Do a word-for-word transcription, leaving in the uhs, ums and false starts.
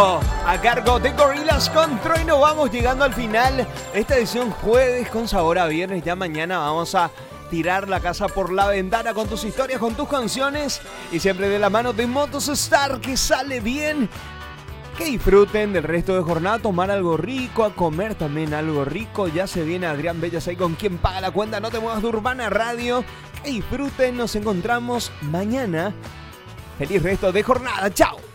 A cargo de Gorillaz con Trueno. Vamos llegando al final. Esta edición jueves con sabor a viernes. Ya mañana vamos a tirar la casa por la ventana con tus historias, con tus canciones. Y siempre de la mano de Motos Star, que sale bien. Que disfruten del resto de jornada, tomar algo rico, a comer también algo rico. Ya se viene Adrián Bellas ahí con quien paga la cuenta. No te muevas de Urbana Radio. Que disfruten, nos encontramos mañana. Feliz resto de jornada, chao.